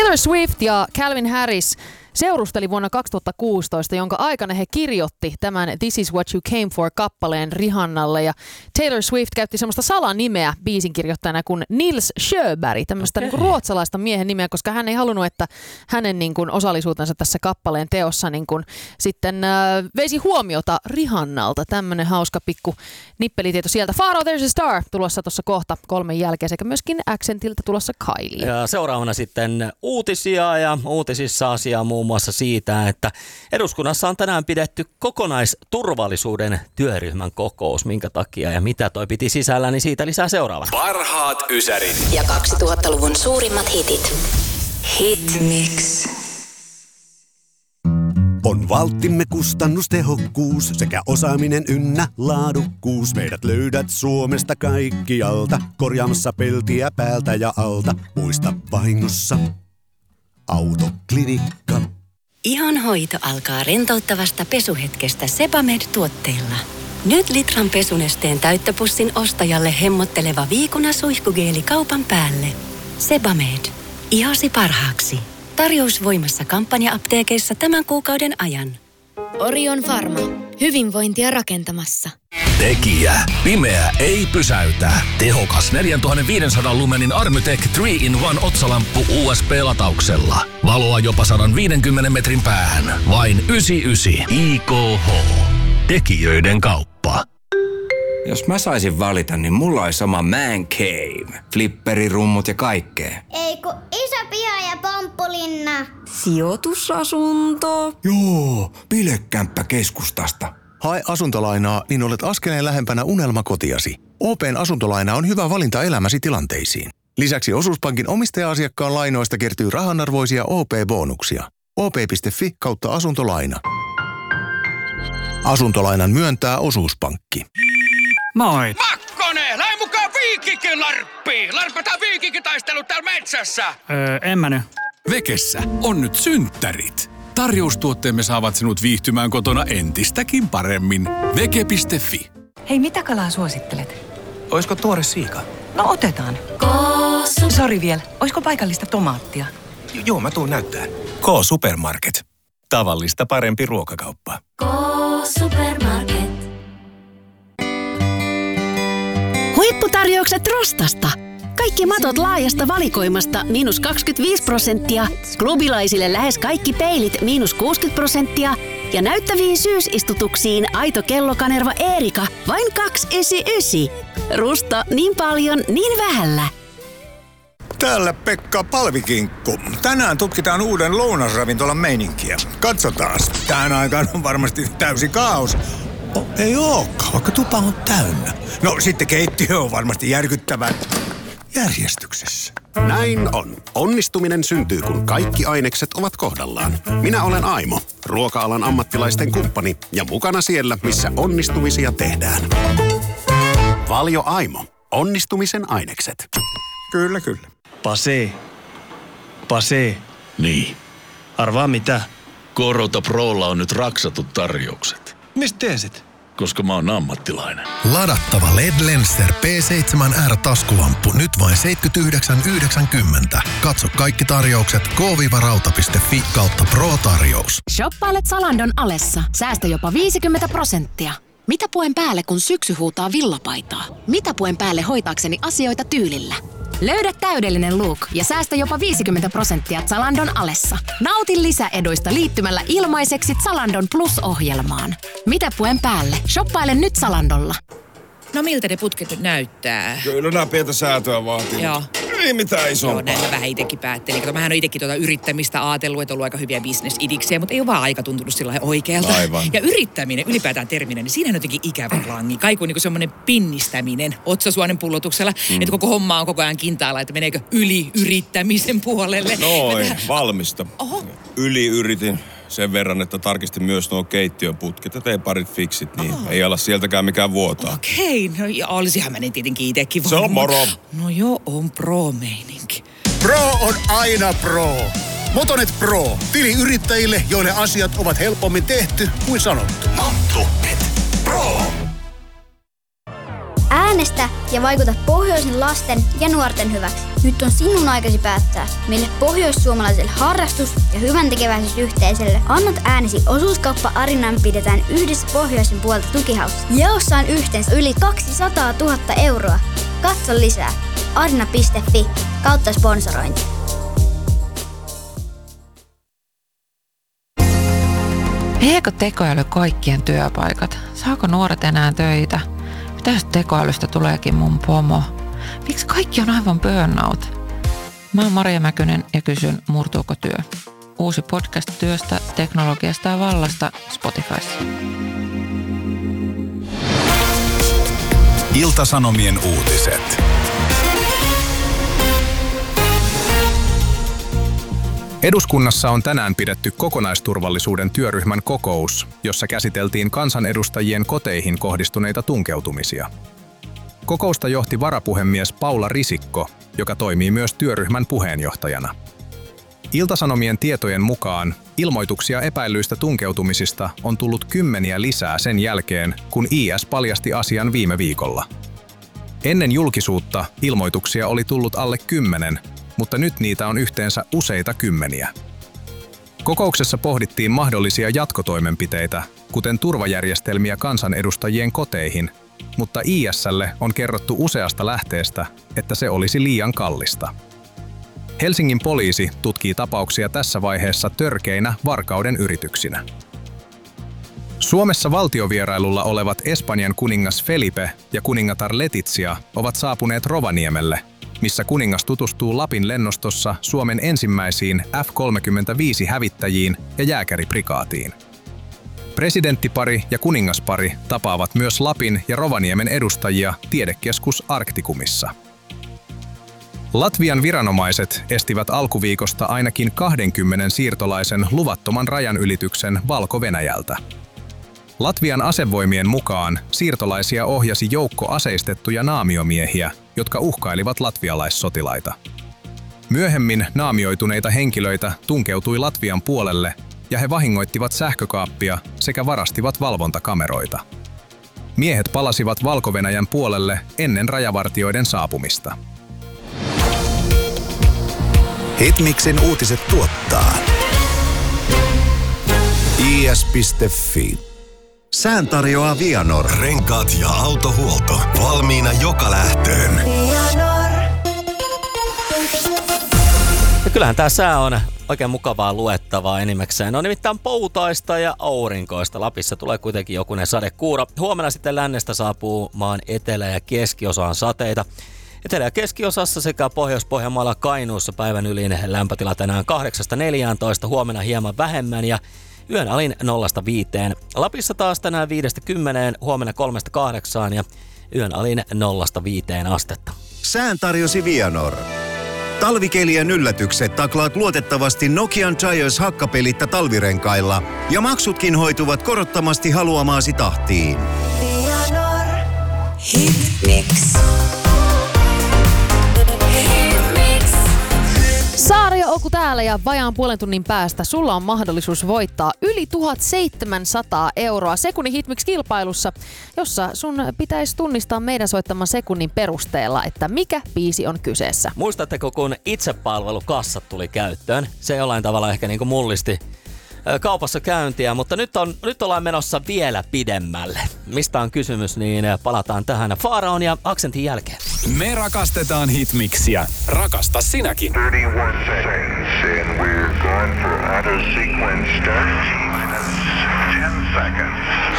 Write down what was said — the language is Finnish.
Taylor Swift ja Calvin Harris seurusteli vuonna 2016, jonka aikana he kirjoitti tämän This is what you came for -kappaleen Rihannalle. Ja Taylor Swift käytti semmoista salanimeä biisin kirjoittajana kuin Nils Sjöberg, tämmöistä niin kuin ruotsalaista miehen nimeä, koska hän ei halunnut, että hänen niin kuin osallisuutensa tässä kappaleen teossa niin kuin sitten veisi huomiota Rihannalta. Tämmöinen hauska pikku nippelitieto sieltä. Faro, There's a Star tulossa tuossa kohta 3 jälkeen sekä myöskin Accentilta tulossa Kylie. Ja seuraavana sitten uutisia ja uutisissa asiaa muun muassa siitä, että eduskunnassa on tänään pidetty kokonaisturvallisuuden työryhmän kokous. Minkä takia ja mitä toi piti sisällä, niin siitä lisää seuraavana. Parhaat ysärit. Ja 2000-luvun suurimmat hitit. Hit Mix. On valttimme kustannustehokkuus sekä osaaminen ynnä laadukkuus. Meidät löydät Suomesta kaikkialta, korjaamassa peltiä päältä ja alta. Muista vahingossa Autoklinikka. Ihon hoito alkaa rentouttavasta pesuhetkestä Sebamed-tuotteilla. Nyt litran pesunesteen täyttöpussin ostajalle hemmotteleva viikuna suihkugeeli kaupan päälle. Sebamed. Ihosi parhaaksi. Tarjous voimassa kampanja-apteekeissa tämän kuukauden ajan. Orion Pharma. Hyvinvointia rakentamassa. Tekijä. Pimeä ei pysäytä. Tehokas 4500 lumenin Armytech 3-in-1 otsalamppu USB-latauksella. Valoa jopa 150 metrin päähän. Vain 99 IKH. Tekijöiden kauppa. Jos mä saisin valita, niin mulla olisi sama man cave. Flipperi, rummut ja kaikkea. Ei kun iso piha ja pomppulinna. Sijoitusasunto. Joo, bilekämppä keskustasta. Hae asuntolainaa, niin olet askeleen lähempänä unelmakotiasi. OP:n asuntolaina on hyvä valinta elämäsi tilanteisiin. Lisäksi Osuuspankin omistaja-asiakkaan lainoista kertyy rahanarvoisia OP-bonuksia. op.fi/asuntolaina. Asuntolainan myöntää Osuuspankki. Moi! Makkonen! Lähde mukaan Viikikin larppiin! Larpataan Viikikin-taistelu täällä metsässä! En mä nyt. Vekessä on nyt synttärit. Tarjoustuotteemme saavat sinut viihtymään kotona entistäkin paremmin. Veke.fi. Hei, mitä kalaa suosittelet? Oisko tuore siika? No otetaan. Sori vielä. Oisko paikallista tomaattia? Joo, mä tuun näyttää. K-Supermarket. Tavallista parempi ruokakauppa. K-Supermarket. Huipputarjoukset Rostasta. Kaikki matot laajasta valikoimasta -25%, klubilaisille lähes kaikki peilit -60% ja näyttäviin syysistutuksiin aito kellokanerva Eerika vain 299. Rusta niin paljon, niin vähällä. Täällä Pekka Palvikinkku. Tänään tutkitaan uuden lounasravintolan meininkiä. Katsotaan. Tähän aikaan on varmasti täysi kaos. Ei olekaan, vaikka tupa on täynnä. No sitten keittiö on varmasti järkyttävän järjestyksessä. Näin on. Onnistuminen syntyy, kun kaikki ainekset ovat kohdallaan. Minä olen Aimo, ruoka-alan ammattilaisten kumppani ja mukana siellä, missä onnistumisia tehdään. Valio Aimo. Onnistumisen ainekset. Kyllä, kyllä. Pase. Niin. Arvaa mitä? Korota Prolla on nyt raksatut tarjoukset. Mistä tiesit? Koska mä oon ammattilainen. Ladattava LED Lenser P7R-taskulamppu nyt vain 79,90. Katso kaikki tarjoukset k-rauta.fi/pro-tarjous. Shoppailet Zalandon alessa. Säästä jopa 50%. Mitä puen päälle, kun syksy huutaa villapaitaa? Mitä puen päälle hoitaakseni asioita tyylillä? Löydä täydellinen look ja säästä jopa 50% Zalandon alessa. Nauti lisäeduista liittymällä ilmaiseksi Zalandon Plus-ohjelmaan. Mitä puen päälle? Shoppaile nyt Zalandolla. No miltä ne putket nyt näyttää? Kyllä nämä pientä säätöä vaatii. Joo. Ei mitään isompaa. Joo, näin mä vähän itsekin päättelin. Kato, mähän on itsekin yrittämistä ajatellut, että on ollut aika hyviä bisnesidiksejä, mutta ei ole vaan aika tuntunut sillä lailla oikealta. Aivan. Ja yrittäminen, ylipäätään terminä, niin siinä on jotenkin ikävä klangi. Kaiku niin kuin semmoinen pinnistäminen otsasuonen pullotuksella, että koko homma on koko ajan kintaalla, että meneekö yli-yrittämisen puolelle. Noin, valmista. Oho. Yli-yritin. Sen verran, että tarkistin myös nuo keittiöputket ja tein parit fiksit, niin ei ala sieltäkään mikään vuotaa. Okei, no ja olisihan mä ne tietenkin itsekin voinut. Se on moro. No joo, on pro-meininki. Pro on aina pro. Motonet Pro. Tili yrittäjille, joille asiat ovat helpommin tehty kuin sanottu. Motonet Pro. Äänestä ja vaikuta pohjoisen lasten ja nuorten hyväksi. Nyt on sinun aikasi päättää, mille pohjoissuomalaiselle harrastus- ja hyväntekeväisyysyhteisölle annat äänesi. Osuuskauppa Arinaan pidetään yhdessä pohjoisen puolta tukihaussa. Jaossa on yhteensä yli 200 000 euroa. Katso lisää arina.fi/sponsorointi. Viekö tekoäly kaikkien työpaikat? Saako nuoret enää töitä? Mitä jos tekoälystä tuleekin mun pomo? Miksi kaikki on aivan burnout? Mä oon Maria Mäkynen ja kysyn, murtuuko työ? Uusi podcast työstä, teknologiasta ja vallasta Spotifyssa. Ilta-Sanomien uutiset. Eduskunnassa on tänään pidetty kokonaisturvallisuuden työryhmän kokous, jossa käsiteltiin kansanedustajien koteihin kohdistuneita tunkeutumisia. Kokousta johti varapuhemies Paula Risikko, joka toimii myös työryhmän puheenjohtajana. Ilta-Sanomien tietojen mukaan ilmoituksia epäillyistä tunkeutumisista on tullut 10 lisää sen jälkeen, kun IS paljasti asian viime viikolla. Ennen julkisuutta ilmoituksia oli tullut alle 10, mutta nyt niitä on yhteensä useita kymmeniä. Kokouksessa pohdittiin mahdollisia jatkotoimenpiteitä, kuten turvajärjestelmiä kansanedustajien koteihin, mutta IS:lle on kerrottu useasta lähteestä, että se olisi liian kallista. Helsingin poliisi tutkii tapauksia tässä vaiheessa törkeinä varkauden yrityksinä. Suomessa valtiovierailulla olevat Espanjan kuningas Felipe ja kuningatar Letizia ovat saapuneet Rovaniemelle, missä kuningas tutustuu Lapin lennostossa Suomen ensimmäisiin F-35-hävittäjiin ja jääkäriprikaatiin. Presidenttipari ja kuningaspari tapaavat myös Lapin ja Rovaniemen edustajia tiedekeskus Arktikumissa. Latvian viranomaiset estivät alkuviikosta ainakin 20 siirtolaisen luvattoman rajanylityksen Valko-Venäjältä. Latvian asevoimien mukaan siirtolaisia ohjasi joukko aseistettuja naamiomiehiä, jotka uhkailivat latvialaissotilaita. Myöhemmin naamioituneita henkilöitä tunkeutui Latvian puolelle ja he vahingoittivat sähkökaappia sekä varastivat valvontakameroita. Miehet palasivat Valko-Venäjän puolelle ennen rajavartijoiden saapumista. Hitmixin uutiset tuottaa is.fi. Sään tarjoaa Vianor. Renkaat ja autohuolto. Valmiina joka lähtöön. Ja kyllähän tää sää on oikein mukavaa luettavaa enimmäkseen. On nimittäin poutaista ja aurinkoista. Lapissa tulee kuitenkin jokunen sadekuuro. Huomenna sitten lännestä saapuu maan etelä- ja keskiosaan sateita. Etelä- ja keskiosassa sekä Pohjois-Pohjanmaalla Kainuussa päivän ylin lämpötila tänään 8-14, huomenna hieman vähemmän ja yön alin 0-5. Lapissa taas tänään 5-10, huomenna 3-8 ja yön alin 0-5 astetta. Sään tarjosi Vianor. Talvikelien yllätykset taklaat luotettavasti Nokian Giants hakkapelitta talvirenkailla ja maksutkin hoituvat korottomasti haluamaasi tahtiin. Vianor. Hitmix. Saario Oku täällä ja vajaan puolen tunnin päästä sulla on mahdollisuus voittaa yli 1700 € sekunnin Hitmix-kilpailussa, jossa sun pitäisi tunnistaa meidän soittaman sekunnin perusteella, että mikä biisi on kyseessä. Muistatteko, kun itsepalvelukassat tuli käyttöön? Se jollain tavalla ehkä niin kuin mullisti kaupassa käyntiä, mutta nyt ollaan menossa vielä pidemmälle. Mistä on kysymys, niin palataan tähän Faraon ja Aksentin jälkeen. Me rakastetaan Hitmixiä. Rakasta sinäkin. 31 seconds and we're going for auto sequence start. 10 seconds.